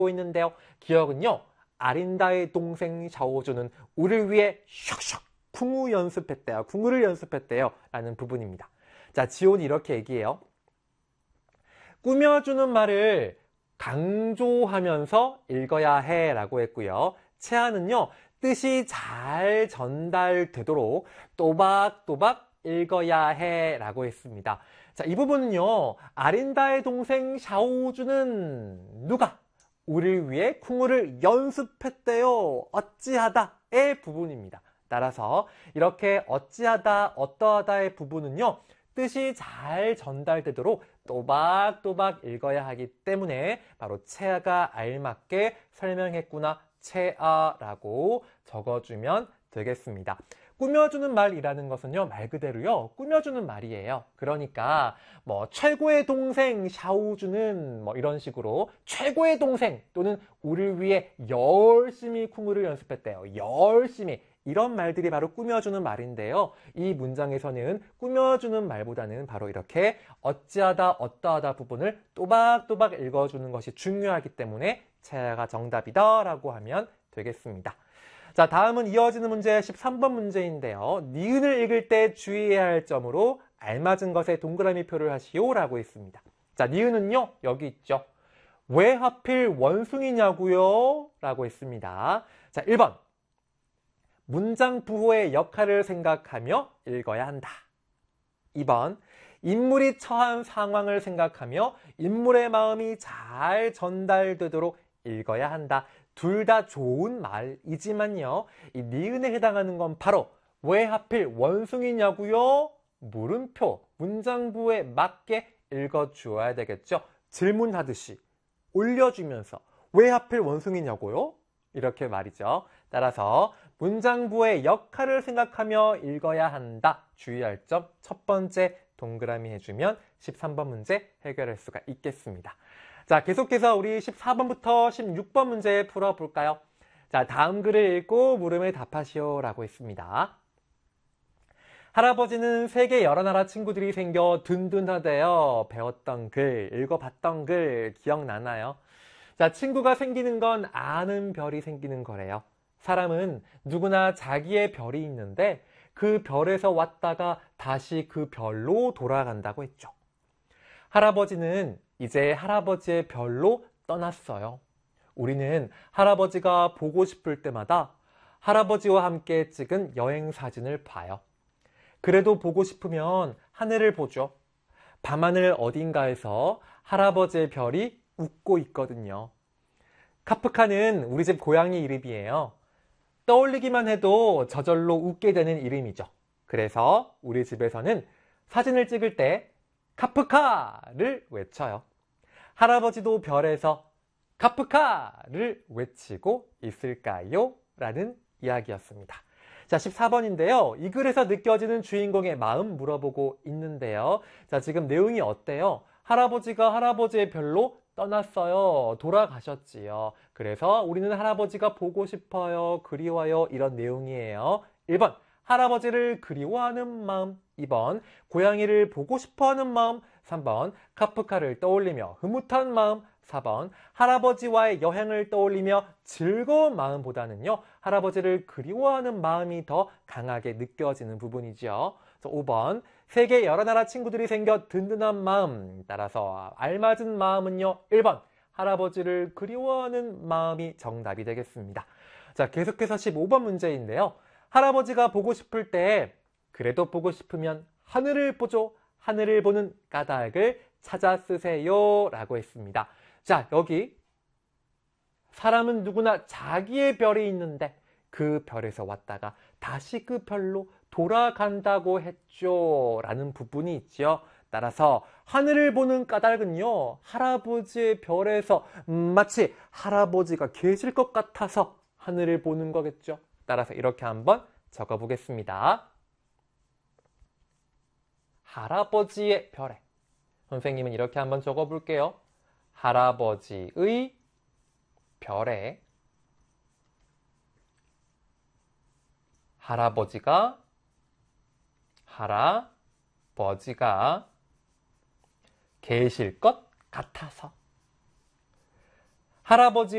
있는데요. 기억은요. 아린다의 동생 샤오주는 우리를 위해 슉슉 쿵우 연습했대요. 쿵우를 연습했대요. 라는 부분입니다. 자, 지온이 이렇게 얘기해요. 꾸며주는 말을 강조하면서 읽어야 해 라고 했고요. 채아는요. 뜻이 잘 전달되도록 또박또박 읽어야 해 라고 했습니다. 자, 이 부분은요. 아린다의 동생 샤오주는 누가 우리를 위해 쿵우를 연습했대요. 어찌하다의 부분입니다. 따라서 이렇게 어찌하다, 어떠하다의 부분은요. 뜻이 잘 전달되도록 또박또박 읽어야 하기 때문에 바로 채아가 알맞게 설명했구나. 채아라고 적어주면 되겠습니다. 꾸며주는 말이라는 것은요, 말 그대로요, 꾸며주는 말이에요. 그러니까, 최고의 동생 샤오주는 이런 식으로 최고의 동생 또는 우리를 위해 열심히 쿵우를 연습했대요. 열심히. 이런 말들이 바로 꾸며주는 말인데요. 이 문장에서는 꾸며주는 말보다는 바로 이렇게 어찌하다, 어떠하다 부분을 또박또박 읽어주는 것이 중요하기 때문에 채아가 정답이다 라고 하면 되겠습니다. 자, 다음은 이어지는 문제 13번 문제인데요. 니은을 읽을 때 주의해야 할 점으로 알맞은 것에 동그라미 표를 하시오 라고 했습니다. 자, 니은은요, 여기 있죠. 왜 하필 원숭이냐고요? 라고 했습니다. 자, 1번. 문장 부호의 역할을 생각하며 읽어야 한다. 2번. 인물이 처한 상황을 생각하며 인물의 마음이 잘 전달되도록 읽어야 한다. 둘 다 좋은 말이지만요. 이 니은에 해당하는 건 바로 왜 하필 원숭이냐고요? 물음표, 문장부에 맞게 읽어주어야 되겠죠. 질문하듯이 올려주면서 왜 하필 원숭이냐고요? 이렇게 말이죠. 따라서 문장부의 역할을 생각하며 읽어야 한다. 주의할 점 첫 번째 동그라미 해주면 13번 문제 해결할 수가 있겠습니다. 자, 계속해서 우리 14번부터 16번 문제 풀어볼까요? 자, 다음 글을 읽고 물음을 답하시오 라고 했습니다. 할아버지는 세계 여러 나라 친구들이 생겨 든든하대요. 배웠던 글, 읽어봤던 글 기억나나요? 자, 친구가 생기는 건 아는 별이 생기는 거래요. 사람은 누구나 자기의 별이 있는데 그 별에서 왔다가 다시 그 별로 돌아간다고 했죠. 할아버지는 이제 할아버지의 별로 떠났어요. 우리는 할아버지가 보고 싶을 때마다 할아버지와 함께 찍은 여행 사진을 봐요. 그래도 보고 싶으면 하늘을 보죠. 밤하늘 어딘가에서 할아버지의 별이 웃고 있거든요. 카프카는 우리 집 고양이 이름이에요. 떠올리기만 해도 저절로 웃게 되는 이름이죠. 그래서 우리 집에서는 사진을 찍을 때 카프카를 외쳐요. 할아버지도 별에서 카프카를 외치고 있을까요? 라는 이야기였습니다. 자, 14번인데요. 이 글에서 느껴지는 주인공의 마음 물어보고 있는데요. 자, 지금 내용이 어때요? 할아버지가 할아버지의 별로 떠났어요. 돌아가셨지요. 그래서 우리는 할아버지가 보고 싶어요. 그리워요. 이런 내용이에요. 1번, 할아버지를 그리워하는 마음. 2번, 고양이를 보고 싶어하는 마음. 3번, 카프카를 떠올리며 흐뭇한 마음. 4번, 할아버지와의 여행을 떠올리며 즐거운 마음보다는요, 할아버지를 그리워하는 마음이 더 강하게 느껴지는 부분이죠. 5번, 세계 여러 나라 친구들이 생겨 든든한 마음. 따라서 알맞은 마음은요, 1번, 할아버지를 그리워하는 마음이 정답이 되겠습니다. 자, 계속해서 15번 문제인데요. 할아버지가 보고 싶을 때, 그래도 보고 싶으면 하늘을 보죠. 하늘을 보는 까닭을 찾아 쓰세요. 라고 했습니다. 자, 여기 사람은 누구나 자기의 별이 있는데 그 별에서 왔다가 다시 그 별로 돌아간다고 했죠. 라는 부분이 있죠. 따라서 하늘을 보는 까닭은요, 할아버지의 별에서 마치 할아버지가 계실 것 같아서 하늘을 보는 거겠죠. 따라서 이렇게 한번 적어보겠습니다. 할아버지의 별에. 선생님은 이렇게 한번 적어볼게요. 할아버지의 별에 할아버지가 계실 것 같아서 할아버지